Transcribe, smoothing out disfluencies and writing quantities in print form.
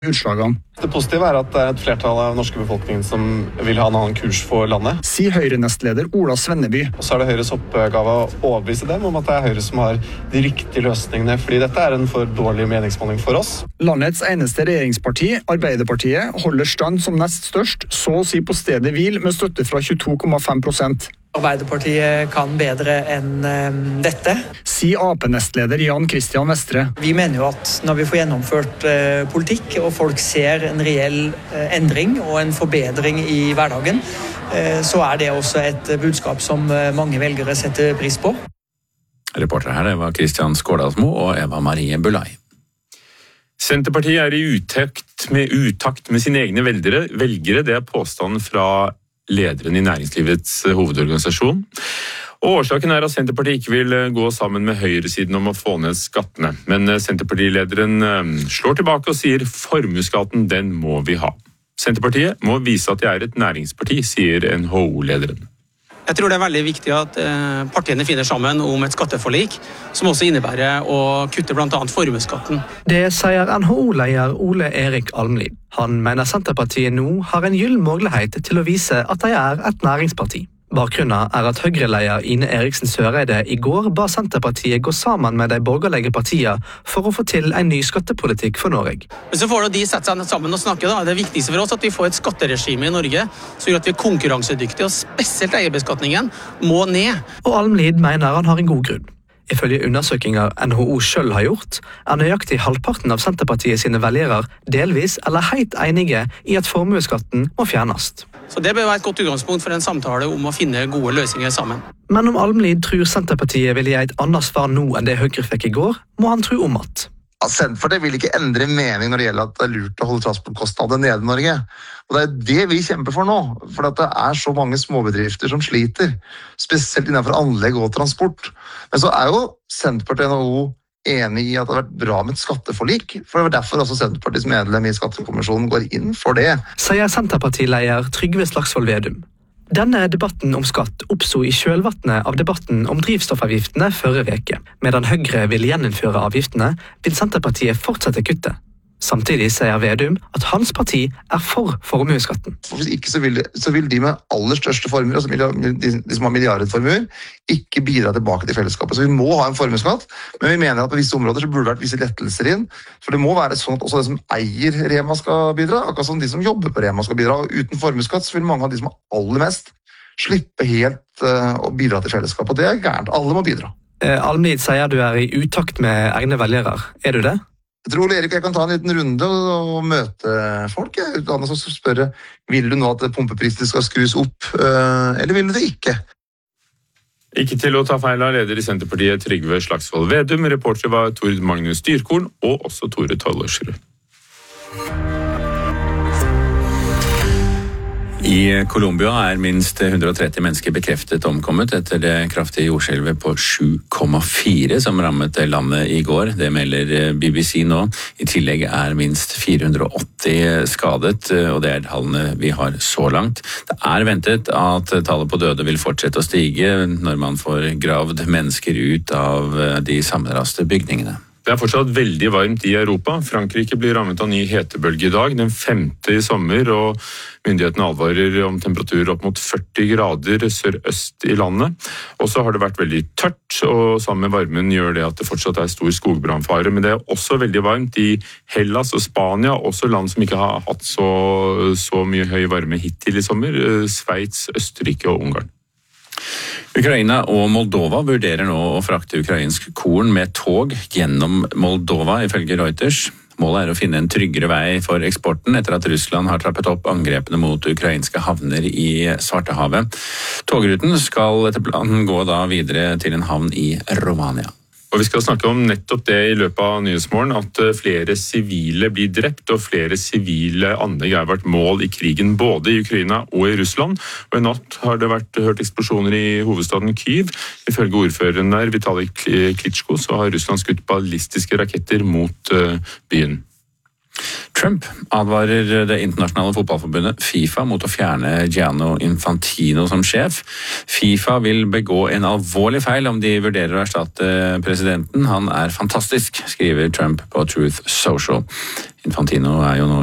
utslagene. Det positive er at det er et flertall av norske befolkningen som vil ha en annen kurs for landet. Sier Høyre-nestleder Ola Svenneby. Og så er det Høyres oppgave å overbevise dem om at det er Høyre som har de riktige løsningene, fordi dette er en for dårlig meningsmåling for oss. Landets eneste regjeringsparti, Arbeiderpartiet, holder stand som nest størst, så å si på stedet hvil, med støtte fra 22,5%. Arbeiderpartiet kan bedre enn dette. Sier AP-nestleder Jan Christian Vestre. Vi mener jo at når vi får gjennomført politikk, og folk ser en reell endring og en forbedring i hverdagen, så er det også et budskap som mange velgere setter pris på. Reporter her var Kristian Skårdalsmo og Eva Marie Bulai. Senterpartiet er i utakt med sine egne velgere. Det er påstanden fra lederen i næringslivets hovedorganisasjon. Og årsaken er at Senterpartiet ikke vil gå sammen med høyresiden om å få ned skattene. Men Senterpartilederen slår tilbake og sier formuesskatten, den må vi ha. Senterpartiet må vise at de er et næringsparti, sier NHO-lederen. Jeg tror det er veldig viktig at partiene finner sammen om et skatteforlik, som også innebærer å kutte blant annet formuesskatten. Det sier NHO-leder Ole Erik Almlid. Han mener Senterpartiet nå har en gyllen mulighet til å vise at de er et næringsparti. Bakgrunnen er at Høyre-leder Ine Eriksen Søreide i går ba Senterpartiet gå sammen med de borgerlige partiene for å få til en ny skattepolitikk for Norge. Men så får de sette seg sammen og snakke. Det viktigste for oss at vi får et skatteregime i Norge som gjør at vi er konkurransedyktige, og spesielt eierbeskatningen må ned. Og Almlid mener han har en god grunn. Ifølge undersøkelser NHO selv har gjort, er nøyaktig halvparten av Senterpartiet sine velgere delvis eller helt enige i at formuesskatten må fjernes. Så det bør være et godt utgangspunkt for en samtale om å finne gode løsninger sammen. Men om Almlid tror Senterpartiet vil gi et annet svar nå enn det Høyre fikk i går, må han tro om at. Senterpartiet vil ikke endre mening når det gjelder at det er lurt å holde transportkostnadene nede i Norge. Og det er det vi kjemper for nå, for det er så mange småbedrifter som sliter, spesielt innenfor anlegg og transport. Men så er jo Senterpartiet og NHO enig i at det har vært bra med et skatteforlik, for det var derfor også Senterpartiets medlem i skattekommisjonen går inn for det. Sier Senterpartileder Trygve Slagsvold Vedum. Denne debatten om skatt oppstod i kjølvannet av debatten om drivstoffavgiftene forrige uke. Medan Høyre vil gjeninnføre avgiftene, vil Senterpartiet fortsette kutte. Samtidig sier Vedum at hans parti er for formuesskatten. Hvis ikke så vil de med aller største formuer, altså de som har milliardformuer, ikke bidra tilbake til fellesskapet. Så vi må ha en formuesskatt, men vi mener at på visse områder så burde det vært visse lettelser inn. For det må være sånn at også de som eier Rema skal bidra, akkurat som de som jobber på Rema skal bidra. Og uten formuesskatt så vil mange av de som har aller mest slippe helt å bidra til fellesskapet. Og det er gærent. Alle må bidra. Almlid sier du er i utakt med egne velgere. Er du det? Jeg tror Erik jeg kan ta en liten runde og møte folk. Utdannet og spørre, vil du nå at pumpeprisene skal skrus opp, eller vil du det ikke? Ikke til å ta feil av leder i Senterpartiet Trygve Slagsvold Vedum. Reporter var Tord Magnus Dyrkorn og også Tore Tollesrud. I Colombia er minst 130 mennesker bekreftet omkommet etter det kraftige jordskjelvet på 7,4 som rammet landet i går. Det melder BBC nå. I tillegg er minst 480 skadet, og det er tallene vi har så langt. Det er ventet at tallet på døde vil fortsette å stige når man får gravd mennesker ut av de sammenraste bygningene. Det er fortsatt veldig varmt i Europa. Frankrike blir rammet av ny hetebølge i dag, den 5. i sommer, og myndighetene advarer om temperaturer opp mot 40 grader sørøst i landet. Og så har det vært veldig tørt, og sammen med varmen gjør det at det fortsatt er stor skogbrannfare. Men det er også veldig varmt i Hellas og Spania, også land som ikke har hatt så mye høy varme hittil i sommer, Sveits, Østerrike og Ungarn. Ukraina og Moldova vurderer nå å frakte ukrainsk korn med tog gjennom Moldova, ifølge Reuters. Målet er å finne en tryggere vei for eksporten etter at Russland har trappet opp angrepene mot ukrainske havner i Svartehavet. Togruten skal etter planen gå da videre til en havn i Romania. Og vi skal snakke om nettopp det i løpet av Nyhetsmorgen, at flere sivile blir drept, og flere sivile anlegg har vært mål i krigen både i Ukraina og i Russland. Og i natt har det vært hørt eksplosjoner i hovedstaden Kyiv. Ifølge ordføreren der, Vitali Klitsjko, så har Russland skutt ballistiske raketter mot byen. Trump advarer det internasjonale fotballforbundet FIFA mot å fjerne Gianni Infantino som sjef. FIFA vil begå en alvorlig feil om de vurderer å erstatte presidenten. Han er fantastisk, skriver Trump på Truth Social. Infantino er jo nå